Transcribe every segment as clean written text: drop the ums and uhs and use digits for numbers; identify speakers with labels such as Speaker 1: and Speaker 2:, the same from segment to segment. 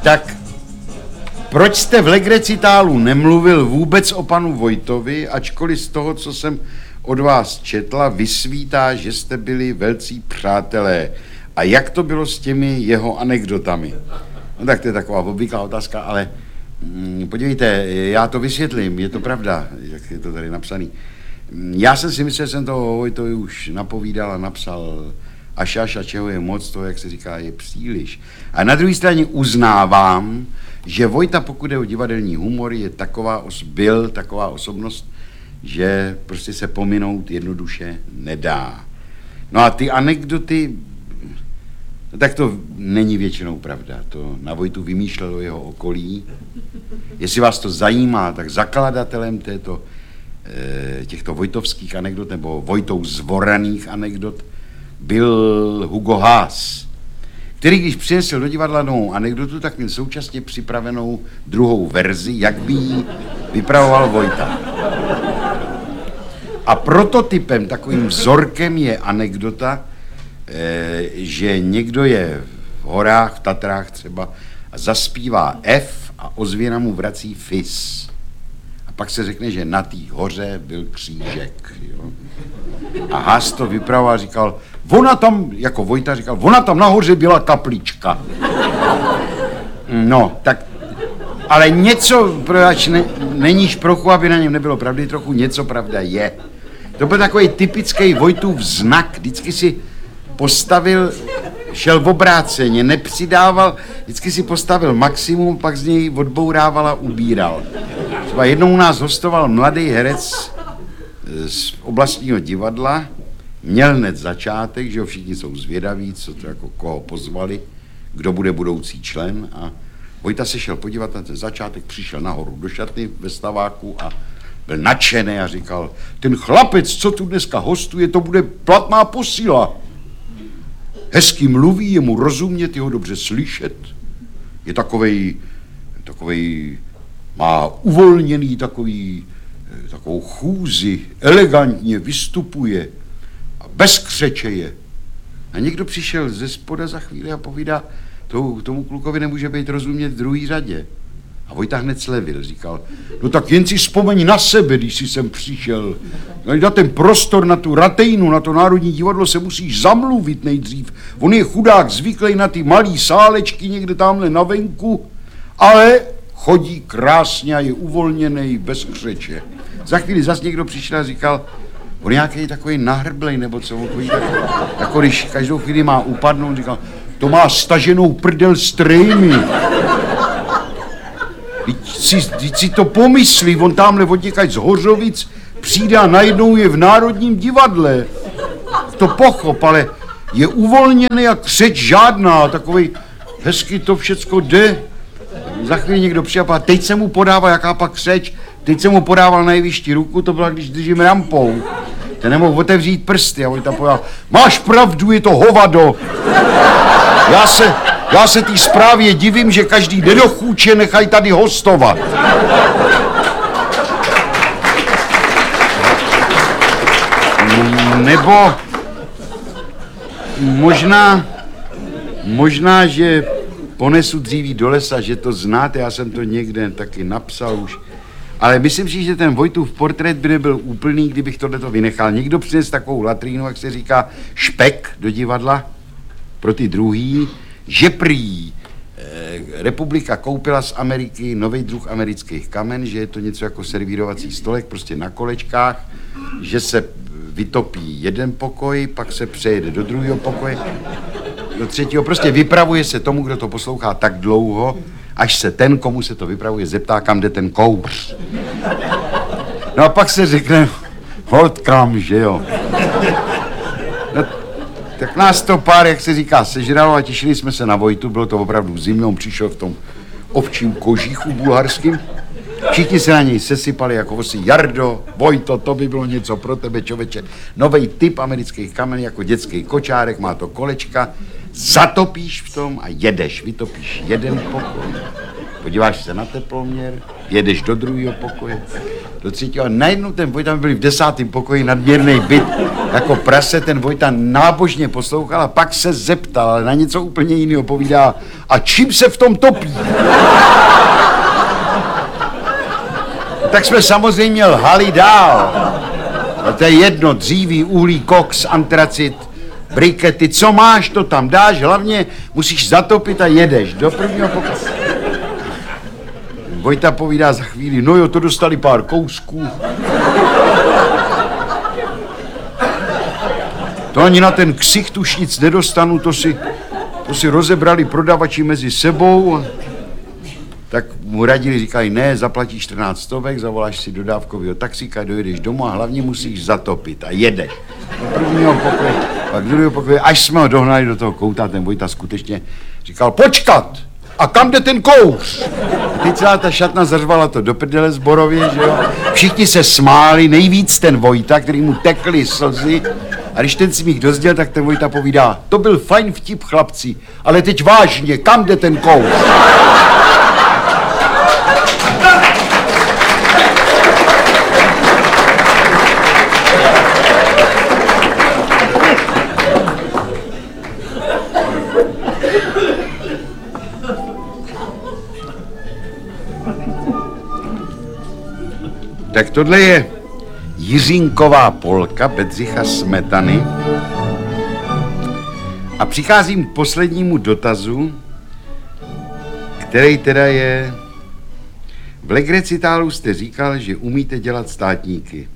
Speaker 1: Tak proč jste v legrecitálu nemluvil vůbec o panu Vojtovi, ačkoliv z toho, co jsem od vás četla, vysvítá, že jste byli velcí přátelé. A jak to bylo s těmi jeho anekdotami? No tak to je taková obvyklá otázka, ale podívejte, já to vysvětlím, je to pravda, jak je to tady napsaný. Já jsem si myslel, že jsem toho Vojtovi už napovídal a napsal až a čeho je moc, to, jak se říká, je příliš. A na druhé straně uznávám, že Vojta, pokud je o divadelní humor, byl taková osobnost, že prostě se pominout jednoduše nedá. No a ty anekdoty, tak to není většinou pravda. To na Vojtu vymýšlelo jeho okolí. Jestli vás to zajímá, tak zakladatelem těchto vojtovských anekdot nebo Vojtou zvoraných anekdot byl Hugo Haas, který když přinesl do divadla novou anekdotu, tak měl současně připravenou druhou verzi, jak by ji vypravoval Vojta. A prototypem, takovým vzorkem je anekdota, že někdo je v horách, v Tatrách třeba a zaspívá F a ozvěna mu vrací fis. A pak se řekne, že na té hoře byl křížek. Jo? A Haas to vypravoval a říkal, ona tam, jako Vojta říkal, ona tam nahoře byla kaplička. No, tak, ale něco, proč není šprochu, aby na něm nebylo pravdy trochu, něco pravda je. To byl takový typický Vojtův znak, vždycky si postavil, šel v obráceně, nepřidával, vždycky si postavil maximum, pak z něj odbourával a ubíral. Třeba jednou u nás hostoval mladý herec z oblastního divadla, měl hned začátek, že všichni jsou zvědaví, co to jako koho pozvali, kdo bude budoucí člen a Vojta se šel podívat na ten začátek, přišel nahoru do šatny ve staváku a byl nadšený a říkal, ten chlapec, co tu dneska hostuje, to bude platná posila. Hezky mluví, je mu rozumět, je ho dobře slyšet. Je takovej, má uvolněný takovou chůzi, elegantně vystupuje a bez křeče je. A někdo přišel ze spoda za chvíli a povídá, tomu klukovi nemůže být rozumět v druhý řadě. A Vojta hned slevil, říkal, no tak jen si vzpomeň na sebe, když jsi sem přišel. Na ten prostor, na tu Ratejnu, na to Národní divadlo se musíš zamluvit nejdřív. On je chudák zvyklý na ty malý sálečky někde tamhle na venku, ale chodí krásně a je uvolněný bez křeče. Za chvíli zas někdo přišel a říkal, on nějaký takový nahrblej, nebo co, on chodí jako když každou chvíli má upadnout, říkal, to má staženou prdel z trejmy. Teď si to pomyslí, on tamhle odněkaď z Hořovic přijde a najednou je v Národním divadle. To pochop, ale je uvolněný a křeč žádná, takovej hezky to všecko jde. Za chvíli někdo přijde a teď se mu podává, jaká pak křeč, teď se mu podával na jevišti ruku, to byla, když držím rampou. Ten nemohl otevřít prsty a on tam povedal, máš pravdu, je to hovado. Já se té zprávě divím, že každý nedochůče nechají tady hostovat. Nebo možná, že ponesu dříví do lesa, že to znáte, já jsem to někde taky napsal už. Ale myslím si, že ten Vojtův portrét by nebyl úplný, kdybych tohleto vynechal. Někdo přines takovou latrínu, jak se říká, špek do divadla pro ty druhý, že prý republika koupila z Ameriky nový druh amerických kamen, že je to něco jako servírovací stolek, prostě na kolečkách, že se vytopí jeden pokoj, pak se přejede do druhého pokoje, do třetího, prostě vypravuje se tomu, kdo to poslouchá tak dlouho, až se ten, komu se to vypravuje, zeptá, kam jde ten kouř. No a pak se řekne, holt kam, že jo. No, tak nás to pár, jak se říká, sežralo a těšili jsme se na Vojtu, bylo to opravdu v zimě, on přišel v tom ovčím kožíchu bulharským. Všichni se na něj sesypali jako vosy, Jardo, Vojto, to by bylo něco pro tebe, člověče. Novej typ amerických kamen, jako dětský kočárek, má to kolečka, zatopíš v tom a jedeš, vytopíš jeden pokoj, podíváš se na teploměr, jedeš do druhého pokoje, do třetího a najednou ten Vojta, byli v 10. pokoji, nadměrný byt, jako prase, ten Vojta nábožně poslouchal a pak se zeptal, ale na něco úplně jiného povídá, a čím se v tom topí? Tak jsme samozřejmě lhali dál. A to je jedno, dříví, uhlí, koks, antracit, brikety, co máš, to tam dáš, hlavně musíš zatopit a jedeš do prvního pokoje. Vojta povídá za chvíli, no jo, to dostali pár kousků. To ani na ten ksicht už nic nedostanu, to si rozebrali prodavači mezi sebou. Tak mu radili, říkají, ne, zaplatíš 14 stovek, zavoláš si dodávkového taxíka, dojedeš domů a hlavně musíš zatopit a jedeš. Do prvního pokoje, pak do druhého pokoje, až jsme ho dohnali do toho kouta, ten Vojta skutečně říkal, počkat, a kam jde ten kouř? A teď celá ta šatna zařvala to do prdele Zborově, že jo? Všichni se smáli, nejvíc ten Vojta, který mu tekly slzy. A když ten smích dozděl, tak ten Vojta povídá, to byl fajn vtip, chlapci, ale teď vážně, kam jde ten kouř? Tak tohle je Jiřínková polka Bedřicha Smetany. A přicházím k poslednímu dotazu, který teda je... V legrecitálu jste říkal, že umíte dělat státníky.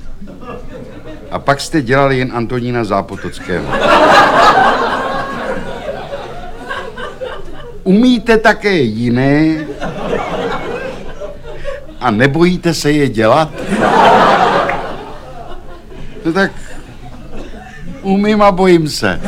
Speaker 1: A pak jste dělali jen Antonína Zápotockého. Umíte také jiné a nebojíte se je dělat? No tak umím a bojím se.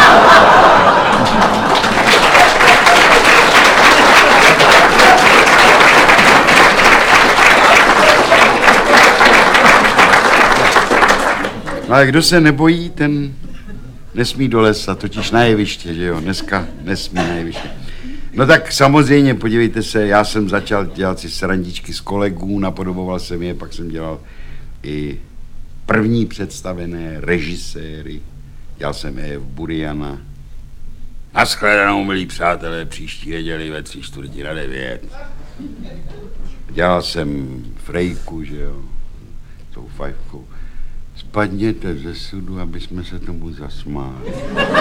Speaker 1: No ale kdo se nebojí, ten nesmí do lesa, totiž na jeviště, že jo, dneska nesmí na jeviště. No tak samozřejmě, podívejte se, já jsem začal dělat si srandičky s kolegů, napodoboval jsem je, pak jsem dělal i první představené režiséry, dělal jsem je v Buriana. Naschledanou, milí přátelé, příští neděli ve 8:45. Dělal jsem Frejku, že jo, tou fajfkou. Spadněte ze sudu, aby jsme se tomu zasmáli.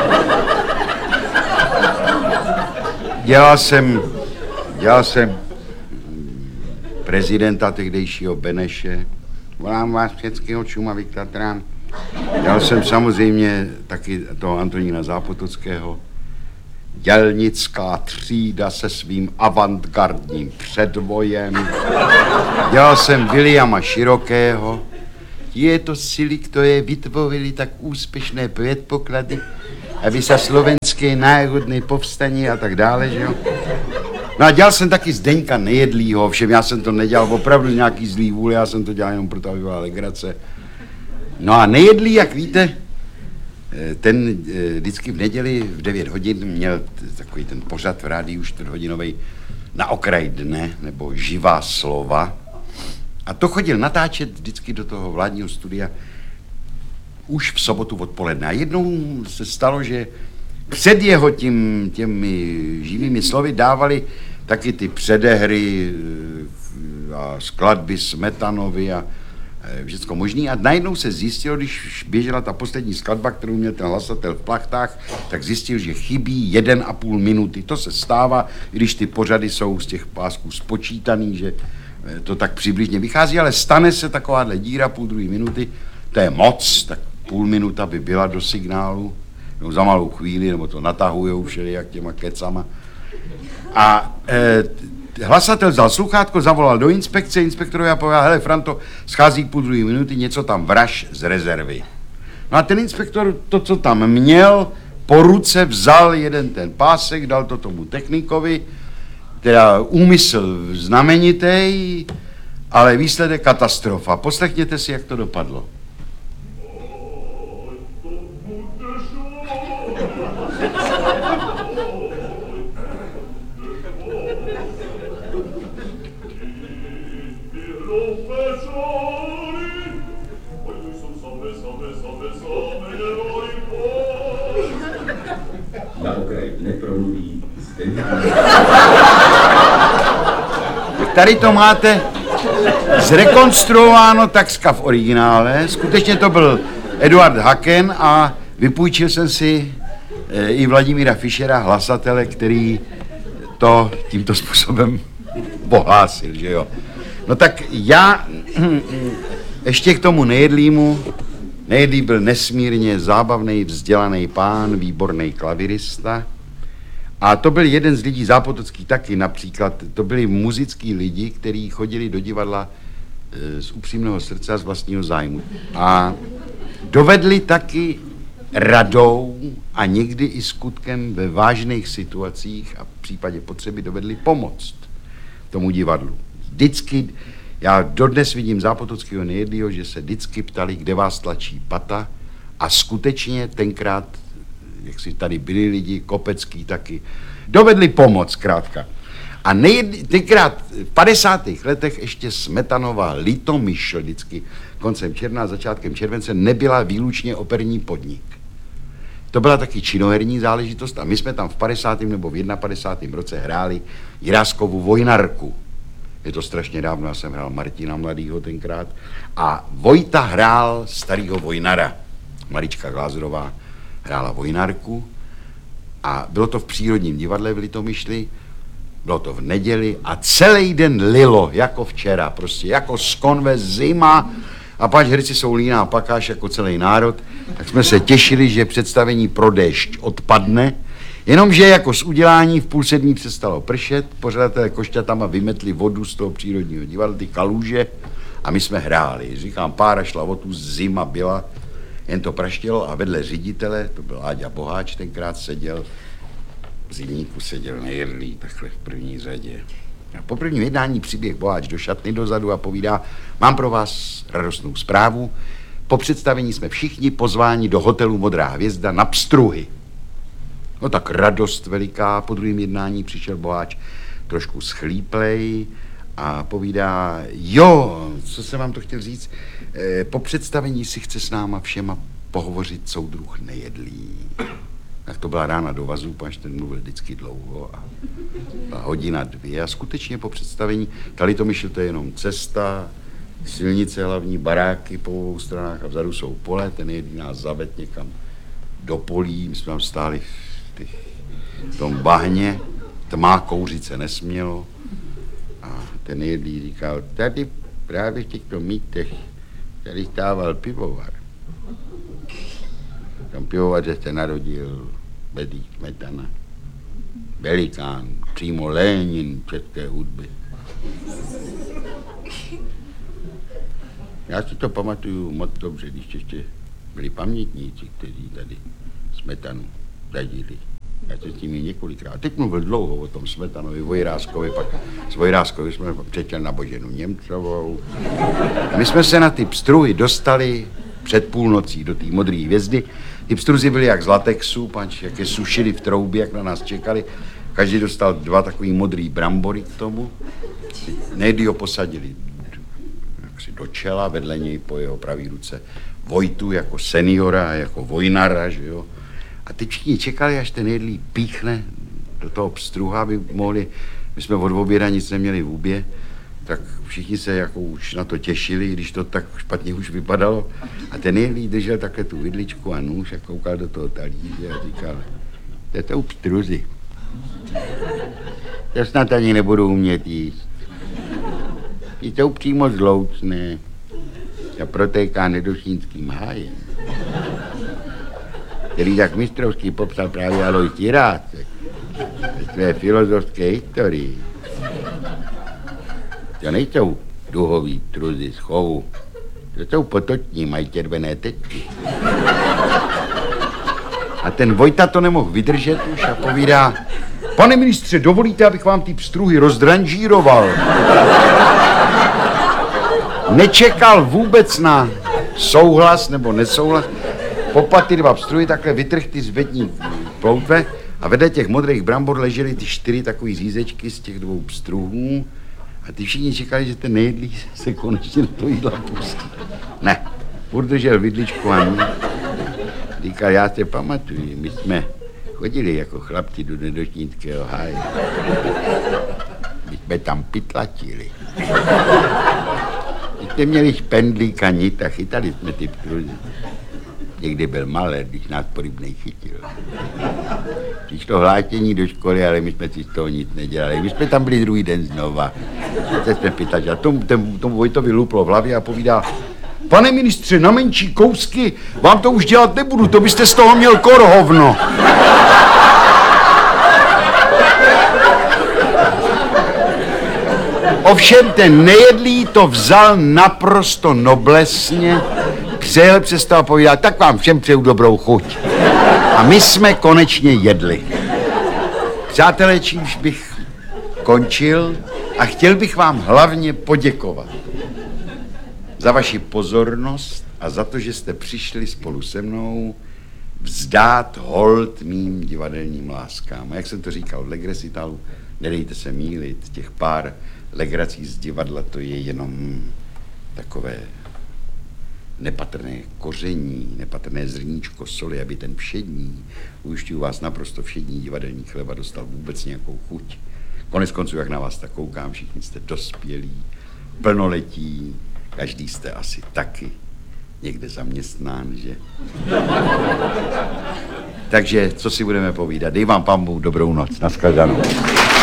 Speaker 1: Dělal jsem prezidenta tehdejšího Beneše. Volám vás všeckého Šumavy k Tatrám. Dělal jsem samozřejmě taky toho Antonína Zápotockého. Dělnická třída se svým avantgardním předvojem. Dělal jsem Viliama Širokého. Je to síly, které vytvořili tak úspěšné předpoklady, aby se slovenské národné povstání a tak dále, že jo. No a dělal jsem taky Zdeňka Nejedlýho, všem já jsem to nedělal opravdu z nějaký zlý vůle, já jsem to dělal jenom proto, aby byla legrace. No a Nejedlý, jak víte, ten vždycky v neděli v 9 hodin měl takový ten pořad v rádiu 4hodinovej Na okraj dne, nebo Živá slova. A to chodil natáčet vždycky do toho vládního studia už v sobotu odpoledne. A jednou se stalo, že před jeho těmi živými slovy dávali taky ty předehry a skladby Smetanovi a všecko možný. A najednou se zjistilo, když běžela ta poslední skladba, kterou měl ten hlasatel v plachtách, tak zjistil, že chybí 1,5 minuty. To se stává, když ty pořady jsou z těch pásků spočítaný, že to tak přibližně vychází, ale stane se takováhle díra, 1,5 minuty, to je moc, tak 0,5 minuta by byla do signálu, no za malou chvíli, nebo to natahujou všelijak těma kecama. A hlasatel vzal sluchátko, zavolal do inspekce, inspektorovi a povedal, hele Franto, schází 0,5 minuty, něco tam vraž z rezervy. No a ten inspektor to, co tam měl, po ruce vzal jeden ten pásek, dal to tomu technikovi, teda úmysl znamenitý, ale výsledek katastrofa. Poslechněte si, jak to dopadlo. Tady to máte zrekonstruováno takřka v originále. Skutečně to byl Eduard Haken a vypůjčil jsem si i Vladimíra Fischera, hlasatele, který to tímto způsobem pohlásil, že jo. No tak já ještě k tomu Nejedlýmu. Nejedlý byl nesmírně zábavný, vzdělaný pán, výborný klavirista. A to byl jeden z lidí, Zápotocký taky například, to byli muzický lidi, kteří chodili do divadla z upřímného srdce a z vlastního zájmu. A dovedli taky radou a někdy i skutkem ve vážných situacích a v případě potřeby dovedli pomoct tomu divadlu. Vždycky, já dodnes vidím Zápotockého Nejedlýho, že se vždycky ptali, kde vás tlačí pata, a skutečně tenkrát, jak si tady byli lidi, Kopecký taky, dovedli pomoc zkrátka. A tenkrát v 50. letech ještě Smetanova Litomyšl vždycky koncem června a začátkem července nebyla výlučně operní podnik. To byla taky činoherní záležitost a my jsme tam v 50. nebo v 51. roce hráli Jiráskovu Vojnarku. Je to strašně dávno, já jsem hrál Martina Mladýho tenkrát a Vojta hrál starýho Vojnara. Marička Glázerová hrála Vojnarku a bylo to v Přírodním divadle v Litomyšli, bylo to v neděli a celý den lilo, jako včera, prostě jako z konve zima a pač herci jsou líná pakáš jako celý národ, tak jsme se těšili, že představení Pro déšť odpadne, jenomže jako z udělání v 6:30 přestalo pršet, pořadatelé Košťatama vymetli vodu z toho Přírodního divadla, ty kaluže, a my jsme hráli. Říkám, pára šla o tu, zima byla, jen to praštělo a vedle ředitele, to byl Áďa Boháč, tenkrát seděl, v zimníku seděl Nejedlý, takhle v první řadě. A po prvním jednání přiběh Boháč do šatny dozadu a povídá, mám pro vás radostnou zprávu, po představení jsme všichni pozváni do hotelu Modrá hvězda na pstruhy. No tak radost veliká, po druhém jednání přišel Boháč trošku schlíplej a povídá, jo, co jsem vám to chtěl říct, po představení si chce s náma všema pohovořit soudruh Nejedlý. Tak to byla rána do vazu, pač ten mluvil vždycky dlouho a byla 1:02 a skutečně po představení, tady to myšl, to je jenom cesta, silnice hlavní, baráky po obou stranách a vzadu jsou pole, ten Nejedlý nás zaved někam do polí, my jsme tam stáli v tom bahně, tmá, kouřit se nesmělo a ten Nejedlý říkal, tady právě v těchto mítech tady stával pivovar. Tam pivovaře se narodil Bedřich Smetana, velikán, přímo Lenin české hudby. Já si to pamatuju moc dobře, když ještě byli pamětníci, kteří tady Smetanu zažili. Já jsem s nimi několikrát. Teď mluvil dlouho o tom Smetanovi, Vojráskovi, pak s Vojráskovou jsme přečel na Boženu Němcovou. A my jsme se na ty pstruhy dostali před půlnocí do té Modré hvězdy. Ty pstruzy byly jak z latexu, pač jak je sušili v troubě, jak na nás čekali. Každý dostal 2 takový modrý brambory k tomu. Nejedli ho posadili jaksi do čela, vedle něj po jeho pravý ruce Vojtu jako seniora, jako Vojnara, že jo. A teď všichni čekali, až ten Nejedlý píchne do toho pstruha, aby mohli, my jsme od oběda nic neměli v hubě, tak všichni se jako už na to těšili, když to tak špatně už vypadalo. A ten Nejedlý držel takhle tu vidličku a nůž a koukal do toho talíře a říkal, to je to pstruzy. To snad ani nebudou umět jíst. Ty jsou přímo zloucné a protéká nedošínským hájem, který tak mistrovský popsal právě Alois Jirácek ve své filozofské historii. To nejsou duhový truzy z chovu, to jsou potoční, mají červené tečky. A ten Vojta to nemohl vydržet už a povídá, pane ministře, dovolíte, abych vám ty pstruhy rozdranžíroval? Nečekal vůbec na souhlas nebo nesouhlas. Popat ty 2 pstruhy, takhle vytrh ty zvední ploutve a vedle těch modrých brambor ležely ty 4 takový řízečky z těch 2 pstruhů a ty všichni čekali, že ten Nejedlý se konečně do toho jídla pustí. Ne, furt držel vidličku a říkal, já se pamatuju, my jsme chodili jako chlapci do Nedošnického háje. My jsme tam pytlatili. My jsme měli špendlík a nit a chytali jsme ty ptruzy. Někdy byl malé, když nás porybnej chytil. Přišlo hlášení do školy, ale my jsme si z toho nic nedělali. My jsme tam byli druhý den znova. Teď jsme pytali a tomu Vojtovi luplo v hlavě a povídá: pane ministře, na menší kousky vám to už dělat nebudu, to byste z toho měl korhovno. Ovšem ten nejedlý to vzal naprosto noblesně, přejel přes to a povídal: tak vám všem přeju dobrou chuť. A my jsme konečně jedli. Přátelé, čímž bych končil a chtěl bych vám hlavně poděkovat za vaši pozornost a za to, že jste přišli spolu se mnou vzdát hold mým divadelním láskám. A jak jsem to říkal v Legrecitalu, nedejte se mýlit, těch pár legrací z divadla to je jenom takové nepatrné koření, nepatrné zrníčko soli, aby ten všední, ujišťuju vás, naprosto všední divadelní chleba dostal vůbec nějakou chuť. Konec konců, jak na vás tak koukám, všichni jste dospělí, plnoletí, každý jste asi taky někde zaměstnán, že? Takže, co si budeme povídat? Dej vám Pán Bůh dobrou noc. Nashledanou.